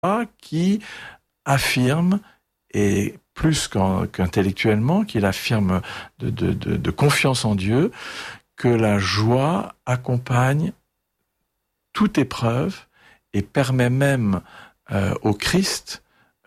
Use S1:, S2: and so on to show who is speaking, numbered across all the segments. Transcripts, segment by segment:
S1: qui affirme, et plus qu'intellectuellement, qu'il affirme de confiance en Dieu, que la joie accompagne toute épreuve et permet même au Christ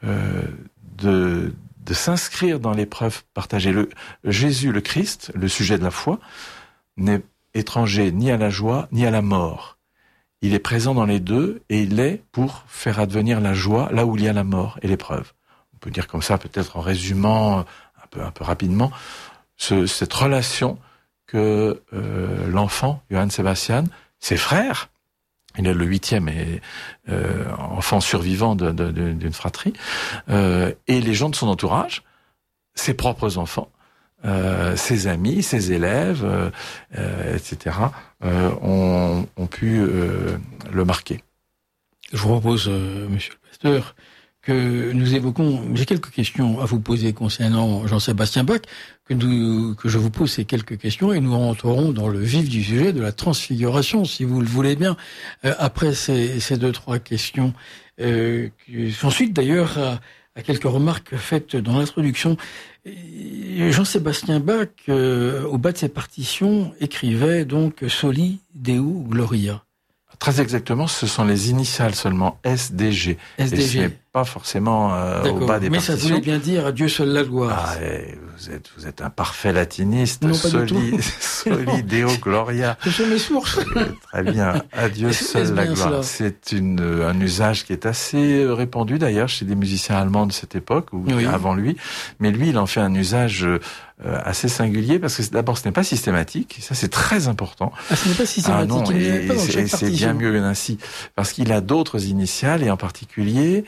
S1: de s'inscrire dans l'épreuve partagée. Jésus, le Christ, le sujet de la foi, n'est étranger ni à la joie ni à la mort. Il est présent dans les deux et il est pour faire advenir la joie là où il y a la mort et l'épreuve. On peut dire comme ça, peut-être en résumant un peu rapidement, cette relation que l'enfant, Johann Sebastian, ses frères, il est le 8e enfant survivant d'une fratrie, et les gens de son entourage, ses propres enfants, ses amis, ses élèves, etc., ont pu le marquer.
S2: Je vous propose, monsieur le pasteur, que nous évoquons, j'ai quelques questions à vous poser concernant Jean-Sébastien Bach, que je vous pose ces quelques questions et nous rentrerons dans le vif du sujet de la transfiguration, si vous le voulez bien, après ces 2-3 questions, qui font suite d'ailleurs à quelques remarques faites dans l'introduction. Jean-Sébastien Bach, au bas de ses partitions, écrivait donc Soli Deo Gloria.
S1: Très exactement, ce sont les initiales seulement, SDG.
S2: SDG.
S1: Et ce n'est pas forcément au bas des
S2: mais
S1: partitions.
S2: Ça voulait bien dire à Dieu seul la gloire.
S1: Vous êtes un parfait latiniste.
S2: Non, pas du tout.
S1: Soli Deo Gloria.
S2: Ce sont mes sources.
S1: Très bien. À Dieu seul la gloire. C'est un usage qui est assez répandu d'ailleurs chez des musiciens allemands de cette époque ou avant lui. Mais lui, il en fait un usage assez singulier parce que d'abord ce n'est pas systématique, ça c'est très important.
S2: Ce n'est pas systématique.
S1: Non, et c'est bien mieux ainsi parce qu'il a d'autres initiales et en particulier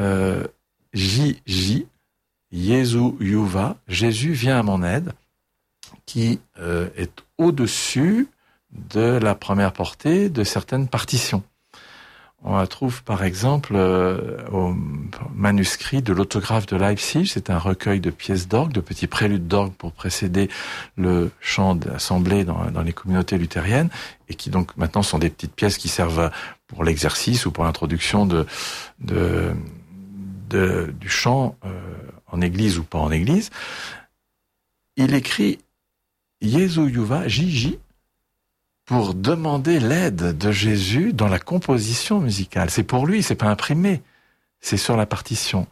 S1: JJ, Jesu Juva, Jésus vient à mon aide, qui est au-dessus de la première portée de certaines partitions. On la trouve par exemple au manuscrit de l'autographe de Leipzig, c'est un recueil de pièces d'orgue, de petits préludes d'orgue pour précéder le chant d'assemblée dans les communautés luthériennes, et qui donc maintenant sont des petites pièces qui servent pour l'exercice ou pour l'introduction du chant en église ou pas en église. Il écrit Jesu Juva, JJ, pour demander l'aide de Jésus dans la composition musicale. C'est pour lui, c'est pas imprimé, c'est sur la partition.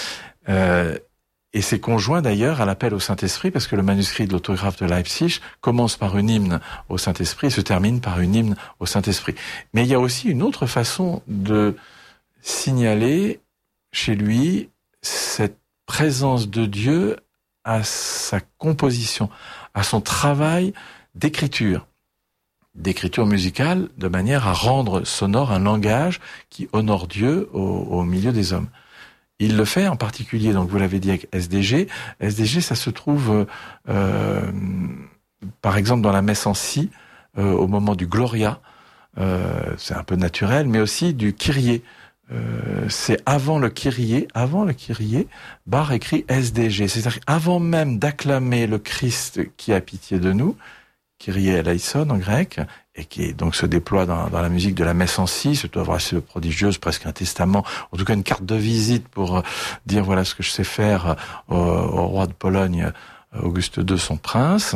S1: Et c'est conjoint d'ailleurs à l'appel au Saint-Esprit, parce que le manuscrit de l'autographe de Leipzig commence par une hymne au Saint-Esprit et se termine par une hymne au Saint-Esprit. Mais il y a aussi une autre façon de signaler chez lui cette présence de Dieu à sa composition, à son travail d'écriture musicale, de manière à rendre sonore un langage qui honore Dieu au milieu des hommes. Il le fait en particulier, donc vous l'avez dit avec SDG. SDG, ça se trouve par exemple dans la messe en si, au moment du Gloria, c'est un peu naturel, mais aussi du Kyrie. C'est avant le Kyrie, Bach écrit SDG, c'est-à-dire avant même d'acclamer le Christ qui a pitié de nous, Kyrie eleison en grec, et qui donc se déploie dans la musique de la messe en si, cette œuvre assez prodigieuse, presque un testament, en tout cas une carte de visite pour dire voilà ce que je sais faire au roi de Pologne, Auguste II, son prince.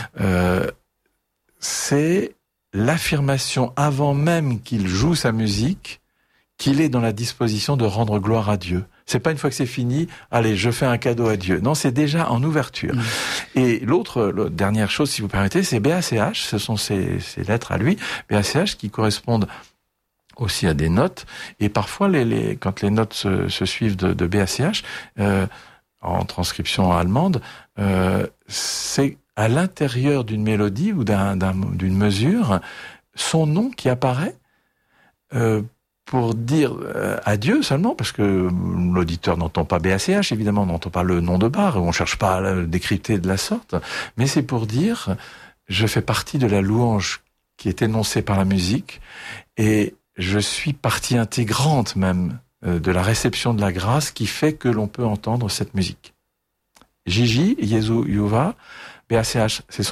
S1: C'est l'affirmation avant même qu'il joue sa musique, qu'il est dans la disposition de rendre gloire à Dieu. C'est pas une fois que c'est fini, allez, je fais un cadeau à Dieu. Non, c'est déjà en ouverture. Et l'autre dernière chose, si vous permettez, c'est BACH, ce sont ces lettres à lui, BACH qui correspondent aussi à des notes, et parfois quand les notes se suivent de BACH, en transcription allemande, c'est à l'intérieur d'une mélodie ou d'une mesure, son nom qui apparaît, pour dire adieu seulement, parce que l'auditeur n'entend pas BACH, évidemment, n'entend pas le nom de Bach, on cherche pas à le décrypter de la sorte, mais c'est pour dire, je fais partie de la louange qui est énoncée par la musique, et je suis partie intégrante même de la réception de la grâce qui fait que l'on peut entendre cette musique. Gigi, Jesu Juva, BACH, c'est son nom,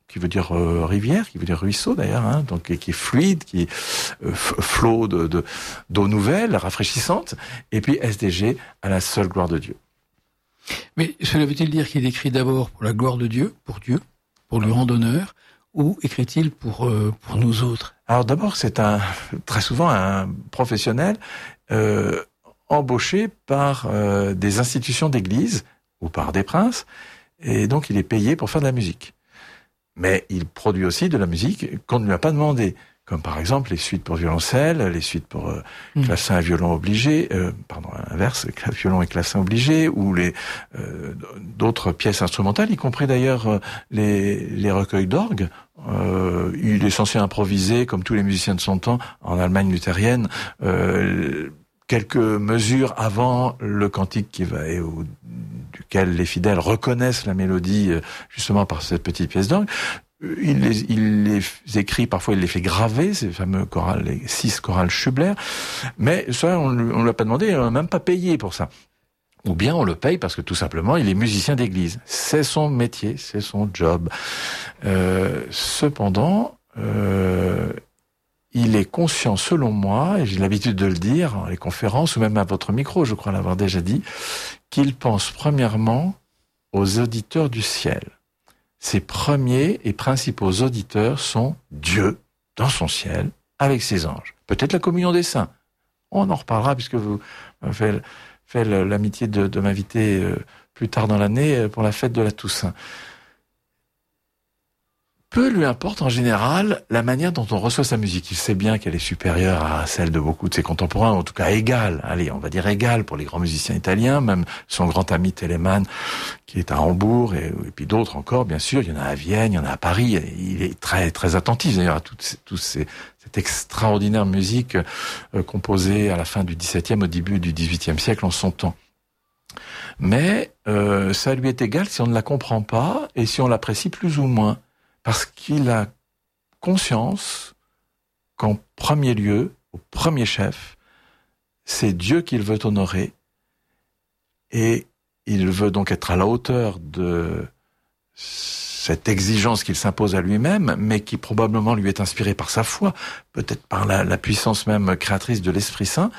S1: qui veut dire rivière, qui veut dire ruisseau d'ailleurs, hein, donc qui est fluide, qui est flot d'eau nouvelle, rafraîchissante, et puis SDG, à la seule gloire de Dieu.
S2: Mais cela veut-il dire qu'il écrit d'abord pour la gloire de Dieu, pour lui rendre honneur, ou écrit-il pour nous autres?
S1: Alors d'abord, c'est très souvent un professionnel embauché par des institutions d'église ou par des princes, et donc il est payé pour faire de la musique. Mais il produit aussi de la musique qu'on ne lui a pas demandé, comme par exemple les suites pour violoncelle, les suites pour clavecin et violon obligé, inverse, violon et clavecin obligé, ou d'autres pièces instrumentales, y compris d'ailleurs les recueils d'orgue. Il est censé improviser, comme tous les musiciens de son temps, en Allemagne luthérienne, quelques mesures avant le cantique duquel les fidèles reconnaissent la mélodie, justement par cette petite pièce d'orgue. Il les écrit, parfois il les fait graver, ces fameux chorales, les 6 chorales Schubler, mais ça, on ne l'a pas demandé, on n'a même pas payé pour ça. Ou bien on le paye parce que tout simplement il est musicien d'église. C'est son métier, c'est son job. Cependant, il est conscient, selon moi, et j'ai l'habitude de le dire dans les conférences ou même à votre micro, je crois l'avoir déjà dit, qu'il pense premièrement aux auditeurs du ciel. Ses premiers et principaux auditeurs sont Dieu dans son ciel avec ses anges. Peut-être la communion des saints. On en reparlera puisque vous m'avez fait l'amitié de m'inviter plus tard dans l'année pour la fête de la Toussaint. Peu lui importe en général la manière dont on reçoit sa musique. Il sait bien qu'elle est supérieure à celle de beaucoup de ses contemporains, en tout cas égale. Allez, on va dire égale pour les grands musiciens italiens, même son grand ami Telemann qui est à Hambourg et puis d'autres encore, bien sûr. Il y en a à Vienne, il y en a à Paris. Il est très très attentif d'ailleurs à cette extraordinaire musique composée à la fin du XVIIe, au début du XVIIIe siècle en son temps. Mais ça lui est égal si on ne la comprend pas et si on l'apprécie plus ou moins. Parce qu'il a conscience qu'en premier lieu, au premier chef, c'est Dieu qu'il veut honorer et il veut donc être à la hauteur de cette exigence qu'il s'impose à lui-même, mais qui probablement lui est inspirée par sa foi, peut-être par la puissance même créatrice de l'Esprit Saint.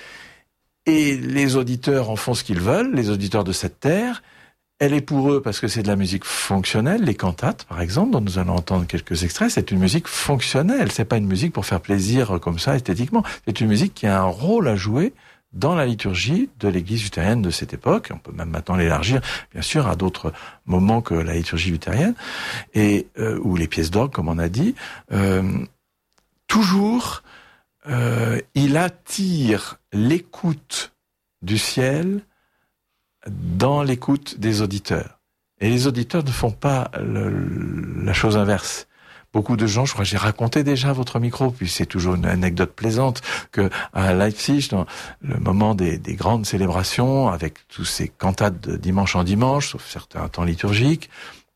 S1: Et les auditeurs en font ce qu'ils veulent, les auditeurs de cette terre. Elle est pour eux parce que c'est de la musique fonctionnelle, les cantates par exemple, dont nous allons entendre quelques extraits, c'est une musique fonctionnelle, c'est pas une musique pour faire plaisir comme ça esthétiquement, c'est une musique qui a un rôle à jouer dans la liturgie de l'église luthérienne de cette époque. On peut même maintenant l'élargir, bien sûr, à d'autres moments que la liturgie luthérienne, et ou les pièces d'orgue, comme on a dit. Toujours, il attire l'écoute du ciel dans l'écoute des auditeurs. Et les auditeurs ne font pas la chose inverse. Beaucoup de gens, je crois que j'ai raconté déjà à votre micro, puis c'est toujours une anecdote plaisante, que à Leipzig, dans le moment des grandes célébrations, avec tous ces cantates de dimanche en dimanche, sauf certains temps liturgiques,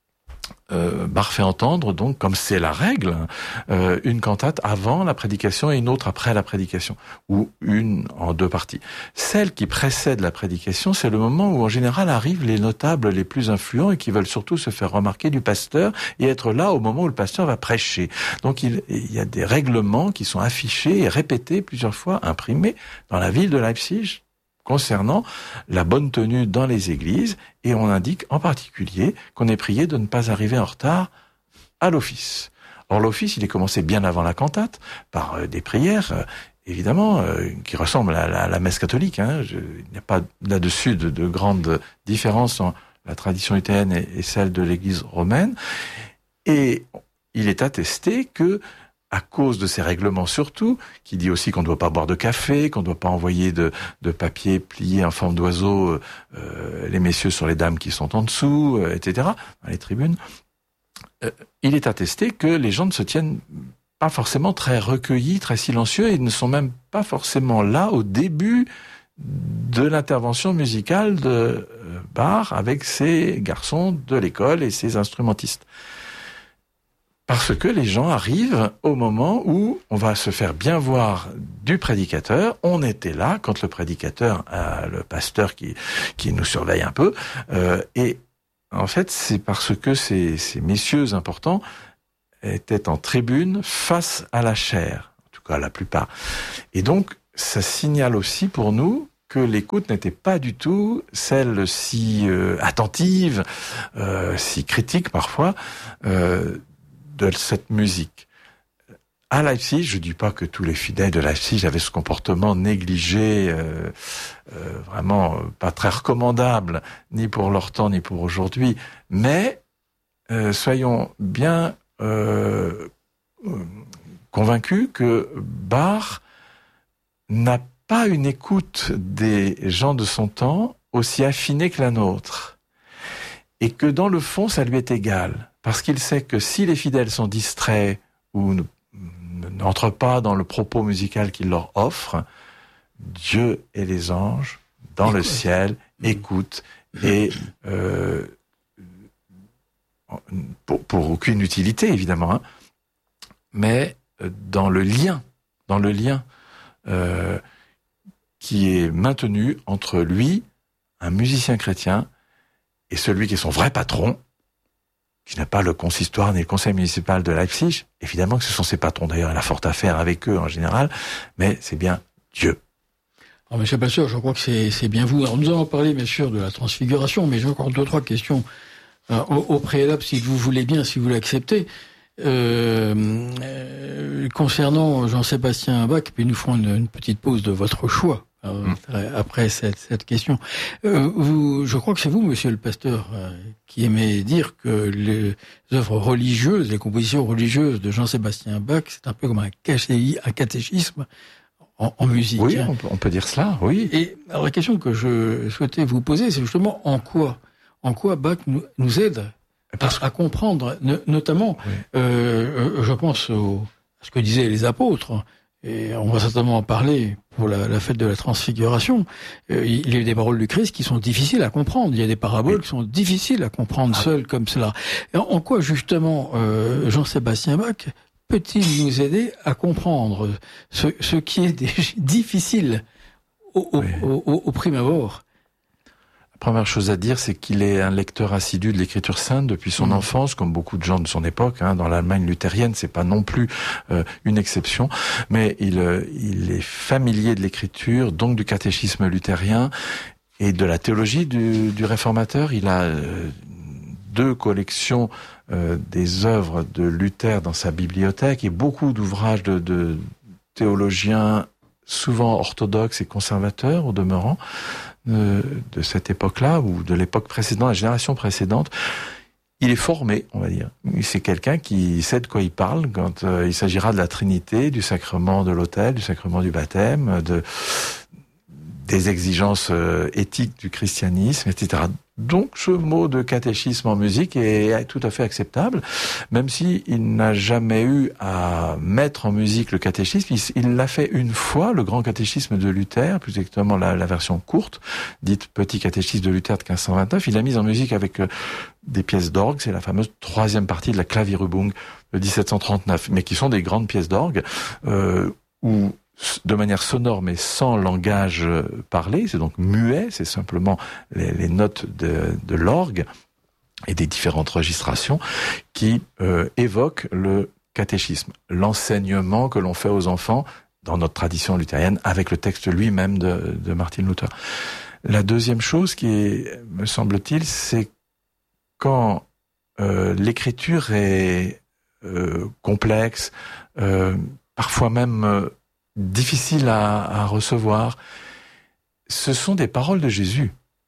S1: Bach fait entendre, donc, comme c'est la règle, une cantate avant la prédication et une autre après la prédication, ou une en 2 parties. Celle qui précède la prédication, c'est le moment où en général arrivent les notables les plus influents et qui veulent surtout se faire remarquer du pasteur et être là au moment où le pasteur va prêcher. Donc il y a des règlements qui sont affichés et répétés plusieurs fois, imprimés dans la ville de Leipzig, concernant la bonne tenue dans les églises, et on indique en particulier qu'on est prié de ne pas arriver en retard à l'office. Or l'office, il est commencé bien avant la cantate, par des prières, évidemment, qui ressemblent à la messe catholique. Il n'y a pas là-dessus de grande différence entre la tradition luthérienne et celle de l'église romaine. Et il est attesté que, à cause de ces règlements surtout, qui dit aussi qu'on ne doit pas boire de café, qu'on ne doit pas envoyer de papier plié en forme d'oiseau, les messieurs sur les dames qui sont en dessous, etc., dans les tribunes, il est attesté que les gens ne se tiennent pas forcément très recueillis, très silencieux, et ne sont même pas forcément là au début de l'intervention musicale de Bach avec ses garçons de l'école et ses instrumentistes. Parce que les gens arrivent au moment où on va se faire bien voir du prédicateur. On était là quand le prédicateur, le pasteur qui nous surveille un peu, est en fait, c'est parce que ces messieurs importants étaient en tribune face à la chair, en tout cas la plupart. Et donc, ça signale aussi pour nous que l'écoute n'était pas du tout celle si attentive, si critique parfois, de cette musique. À Leipzig, je dis pas que tous les fidèles de Leipzig avaient ce comportement négligé, vraiment pas très recommandable, ni pour leur temps, ni pour aujourd'hui, mais soyons bien convaincus que Bach n'a pas une écoute des gens de son temps aussi affinée que la nôtre. Et que dans le fond, ça lui est égal. Parce qu'il sait que si les fidèles sont distraits ou n'entrent pas dans le propos musical qu'il leur offre, Dieu et les anges, dans le ciel, écoutent. Et pour aucune utilité, évidemment, hein, mais dans le lien qui est maintenu entre lui, un musicien chrétien, et celui qui est son vrai patron, qui n'a pas le consistoire ni le conseil municipal de Leipzig. Évidemment que ce sont ses patrons, d'ailleurs, il a fort à faire avec eux en général, mais c'est bien Dieu.
S2: Alors, monsieur le pasteur, je crois que c'est bien vous. Alors, nous allons parler, bien sûr, de la transfiguration, mais j'ai encore 2-3 questions au préalable, si vous voulez bien, si vous l'acceptez. Concernant Jean-Sébastien Bach, puis nous ferons une petite pause de votre choix après cette question. Je crois que c'est vous, monsieur le pasteur, qui aimez dire que les œuvres religieuses, les compositions religieuses de Jean-Sébastien Bach, c'est un peu comme un catéchisme en musique.
S1: Oui, on peut dire cela, oui.
S2: Et alors la question que je souhaitais vous poser, c'est justement en quoi Bach nous aide à comprendre, notamment, oui. Je pense à ce que disaient les apôtres, et on va certainement en parler pour la fête de la transfiguration. Il y a des paroles du Christ qui sont difficiles à comprendre, il y a des paraboles qui sont difficiles à comprendre seules comme cela. Et en quoi, justement, Jean-Sébastien Bach peut-il nous aider à comprendre ce qui est difficile au prime abord?
S1: Première chose à dire, c'est qu'il est un lecteur assidu de l'Écriture sainte depuis son enfance, comme beaucoup de gens de son époque. Dans l'Allemagne luthérienne, c'est pas non plus une exception, mais il est familier de l'Écriture, donc du catéchisme luthérien et de la théologie du réformateur. Il a 2 collections des œuvres de Luther dans sa bibliothèque et beaucoup d'ouvrages de théologiens souvent orthodoxes et conservateurs au demeurant. De cette époque-là ou de l'époque précédente, la génération précédente, il est formé, on va dire. C'est quelqu'un qui sait de quoi il parle quand il s'agira de la Trinité, du sacrement de l'autel, du sacrement du baptême, des exigences éthiques du christianisme, etc. Donc ce mot de catéchisme en musique est tout à fait acceptable, même si il n'a jamais eu à mettre en musique le catéchisme. Il l'a fait une fois, le grand catéchisme de Luther, plus exactement la version courte, dite petit catéchisme de Luther de 1529. Il l'a mise en musique avec des pièces d'orgue, c'est la fameuse 3e partie de la Klavierübung de 1739, mais qui sont des grandes pièces d'orgue où de manière sonore mais sans langage parlé, c'est donc muet, c'est simplement les notes de l'orgue et des différentes registrations qui évoquent le catéchisme, l'enseignement que l'on fait aux enfants dans notre tradition luthérienne avec le texte lui-même de Martin Luther. La deuxième chose qui est, me semble-t-il, c'est quand l'écriture est complexe, parfois même difficile à recevoir, ce sont des paroles de Jésus.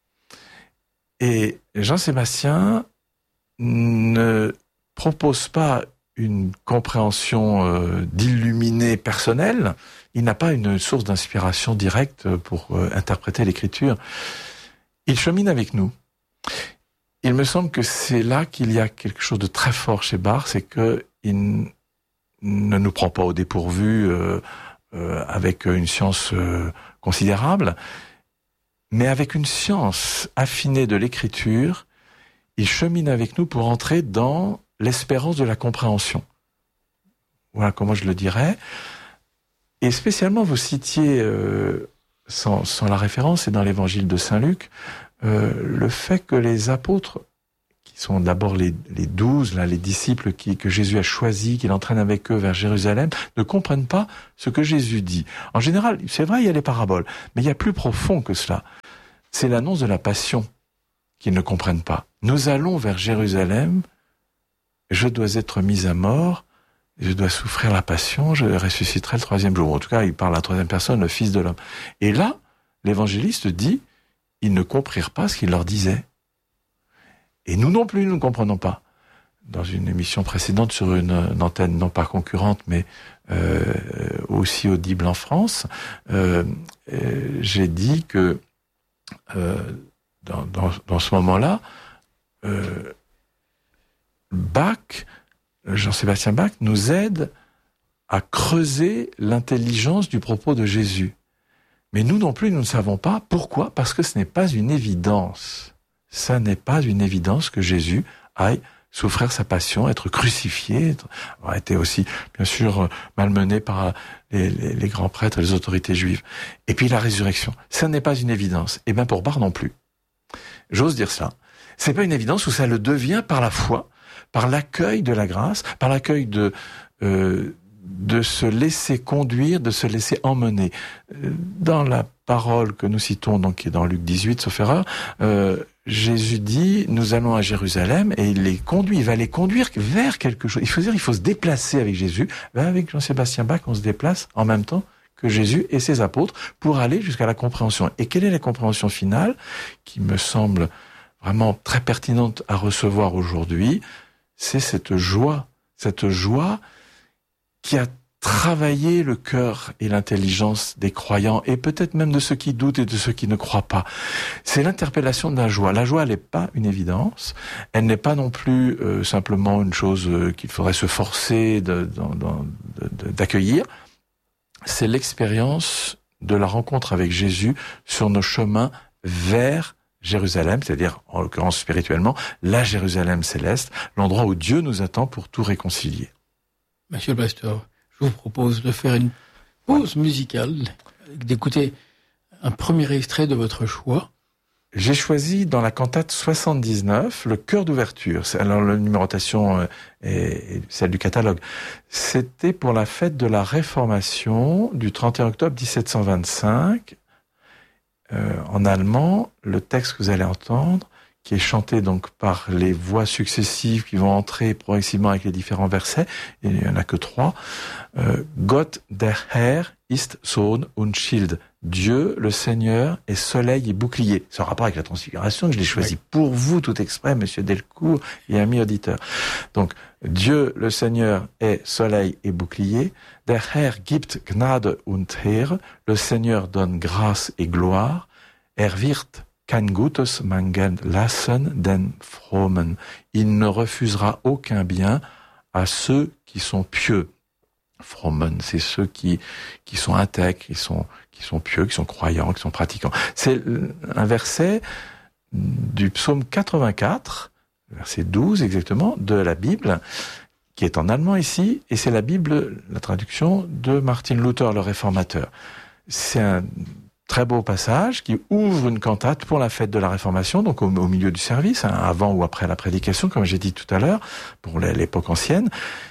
S1: Et Jean-Sébastien ne propose pas une compréhension d'illuminé personnel, il n'a pas une source d'inspiration directe pour interpréter l'écriture. Il chemine avec nous. Il me semble que c'est là qu'il y a quelque chose de très fort chez Bach, c'est qu'il ne nous prend pas au dépourvu avec une science considérable, mais avec une science affinée de l'écriture, il chemine avec nous pour entrer dans l'espérance de la compréhension. Voilà comment je le dirais. Et spécialement, vous citiez, sans la référence, c'est dans l'évangile de Saint Luc, le fait que les apôtres qui sont d'abord les 12, là, les disciples que Jésus a choisis, qu'il entraîne avec eux vers Jérusalem, ne comprennent pas ce que Jésus dit. En général, c'est vrai, il y a les paraboles, mais il y a plus profond que cela. C'est l'annonce de la passion qu'ils ne comprennent pas. Nous allons vers Jérusalem, je dois être mis à mort, je dois souffrir la passion, je ressusciterai le 3e jour. En tout cas, il parle à la 3e personne, le Fils de l'homme. Et là, l'évangéliste dit, ils ne comprirent pas ce qu'il leur disait. Et nous non plus, nous ne comprenons pas. Dans une émission précédente sur une antenne non pas concurrente, mais aussi audible en France, j'ai dit que dans ce moment-là, Bach, Jean-Sébastien Bach, nous aide à creuser l'intelligence du propos de Jésus. Mais nous non plus, nous ne savons pas. Pourquoi ? Parce que ce n'est pas une évidence. Ça n'est pas une évidence que Jésus aille souffrir sa passion, être crucifié, avoir été aussi, bien sûr, malmené par les grands prêtres et les autorités juives. Et puis la résurrection. Ça n'est pas une évidence. Et bien pour Barre non plus. J'ose dire cela. C'est pas une évidence où ça le devient par la foi, par l'accueil de la grâce, par l'accueil de se laisser conduire, de se laisser emmener. Dans la parole que nous citons, donc qui est dans Luc 18, sauf erreur, Jésus dit, nous allons à Jérusalem, et il va les conduire vers quelque chose. Il faut se déplacer avec Jésus. Avec Jean-Sébastien Bach, on se déplace en même temps que Jésus et ses apôtres pour aller jusqu'à la compréhension. Et quelle est la compréhension finale, qui me semble vraiment très pertinente à recevoir aujourd'hui? C'est cette joie qui a travaillé le cœur et l'intelligence des croyants, et peut-être même de ceux qui doutent et de ceux qui ne croient pas. C'est l'interpellation de la joie. La joie, elle n'est pas une évidence. Elle n'est pas non plus simplement une chose qu'il faudrait se forcer d'accueillir. C'est l'expérience de la rencontre avec Jésus sur nos chemins vers Jérusalem, c'est-à-dire, en l'occurrence spirituellement, la Jérusalem céleste, l'endroit où Dieu nous attend pour tout réconcilier.
S2: Monsieur le pasteur, je vous propose de faire une pause musicale, d'écouter un premier extrait de votre choix.
S1: J'ai choisi dans la cantate 79 le chœur d'ouverture. Alors la numérotation est celle du catalogue. C'était pour la fête de la Réformation du 31 octobre 1725. En allemand, le texte que vous allez entendre, qui est chanté donc par les voix successives qui vont entrer progressivement avec les différents versets, et il n'y en a que 3. Gott der Herr ist Sohn und Schild. Dieu, le Seigneur, est soleil et bouclier. C'est en rapport avec la transfiguration que je l'ai choisi pour vous tout exprès, Monsieur Delcourt et amis auditeurs. Donc, Dieu, le Seigneur, est soleil et bouclier. Der Herr gibt Gnade und Heer. Le Seigneur donne grâce et gloire. Wird kein gutes Mangeln lassen den Frommen. Il ne refusera aucun bien à ceux qui sont pieux. Frommen, c'est ceux qui sont intègres, qui sont pieux, qui sont croyants, qui sont pratiquants. C'est un verset du psaume 84, verset 12 exactement, de la Bible, qui est en allemand ici, et c'est la Bible, la traduction de Martin Luther, le réformateur. C'est un très beau passage qui ouvre une cantate pour la fête de la Réformation, donc au milieu du service, avant ou après la prédication, comme j'ai dit tout à l'heure, pour l'époque ancienne,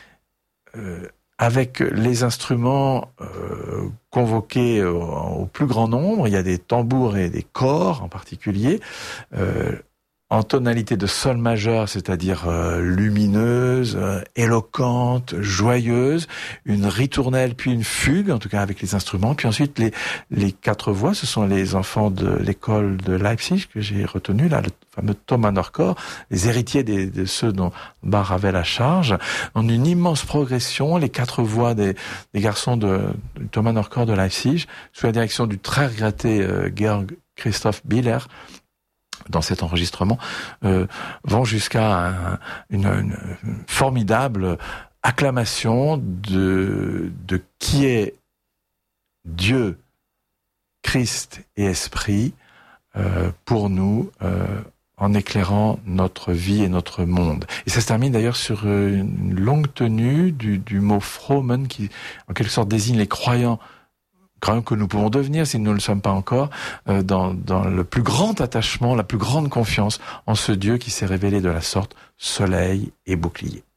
S1: avec les instruments convoqués au plus grand nombre. Il y a des tambours et des cors en particulier, en tonalité de sol majeur, c'est-à-dire lumineuse, éloquente, joyeuse, une ritournelle puis une fugue, en tout cas avec les instruments, puis ensuite les 4 voix, ce sont les enfants de l'école de Leipzig que j'ai retenu, là, le fameux Thomaner Chor, les héritiers de ceux dont Bach avait la charge, en une immense progression, les 4 voix des garçons du Thomaner Chor de Leipzig, sous la direction du très regretté Georg Christoph Biller, dans cet enregistrement, vont jusqu'à une formidable acclamation de qui est Dieu, Christ et Esprit pour nous, en éclairant notre vie et notre monde. Et ça se termine d'ailleurs sur une longue tenue du mot Frommen, qui en quelque sorte désigne les croyants que nous pouvons devenir, si nous ne le sommes pas encore, dans le plus grand attachement, la plus grande confiance en ce Dieu qui s'est révélé de la sorte, soleil et bouclier.